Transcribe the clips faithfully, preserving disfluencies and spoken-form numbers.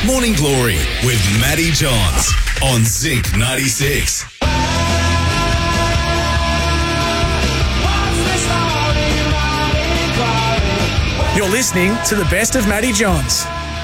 Morning Glory with Matty Johns on Zinc ninety-six. You're listening to the best of Matty Johns.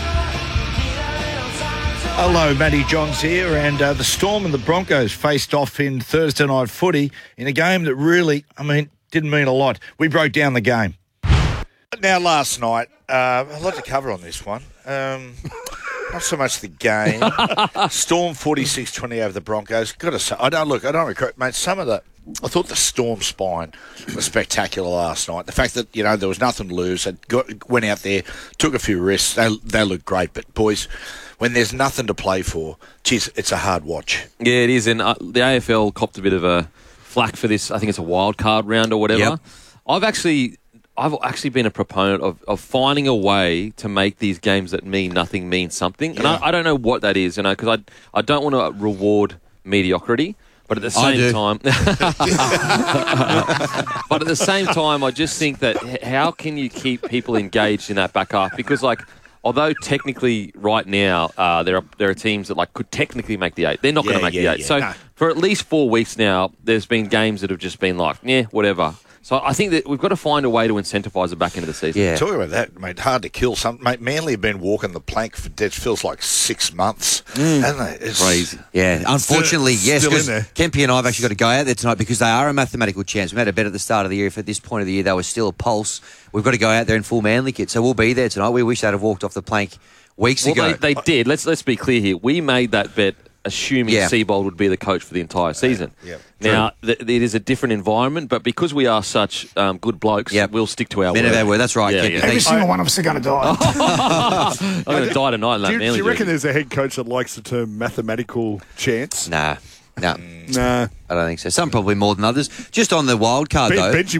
Hello, Matty Johns here, and uh, the Storm and the Broncos faced off in Thursday night footy in a game that really, I mean, didn't mean a lot. We broke down the game. Now, last night, uh, a lot to cover on this one. Um, not so much the game. Storm forty-six twenty over the Broncos. Got to say, I don't look. I don't regret, mate. Some of the, I thought the Storm spine was spectacular last night. The fact that you know there was nothing to lose, they got, went out there, took a few risks. They they looked great, but boys, when there's nothing to play for, geez, it's a hard watch. Yeah, it is, and uh, the A F L copped a bit of a flack for this. I think it's a wild card round or whatever. Yep. I've actually. I've actually been a proponent of, of finding a way to make these games that mean nothing mean something. Yeah. And I, I don't know what that is, you know, because I, I don't want to reward mediocrity, but at the I same do. time... but at the same time, I just think that h- how can you keep people engaged in that back half? Because, like, although technically right now uh, there are there are teams that, like, could technically make the eight, they're not Yeah, going to make yeah, the eight. yeah. So No. for at least four weeks now, there's been games that have just been like, yeah, whatever. So I think that we've got to find a way to incentivise it back into the season. Yeah. Talking about that, mate, hard to kill. Some, mate, Manly have been walking the plank for it feels like six months, haven't they? It's Crazy. Yeah, unfortunately, Still- yes, still in because there. Kempy and I have actually got to go out there tonight because they are a mathematical chance. We had a bet at the start of the year. If at this point of the year they were still a pulse, we've got to go out there in full Manly kit. So we'll be there tonight. We wish they'd have walked off the plank weeks Well, ago. they, they did. Let's let's be clear here. We made that bet assuming Yeah. Seabold would be the coach for the entire season. yeah. Now, th- it is a different environment, but because we are such um, good blokes, Yep. we'll stick to our Men word. of our word, that's right, Yeah, Kempy. yeah. Thanks. Every single one of us are going to die. I'm going to die tonight in that Do you, do Manly you reckon jersey. there's a head coach that likes the term mathematical chance? Nah, nah, Nah. I don't think so. Some probably more than others. Just on the wild card, Ben, though. Benji